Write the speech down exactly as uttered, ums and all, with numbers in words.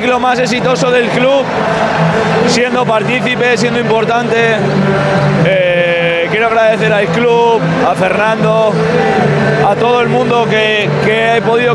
ciclo más exitoso del club, siendo partícipe, siendo importante. Eh, quiero agradecer al club, a Fernando, a todo el mundo que, que he podido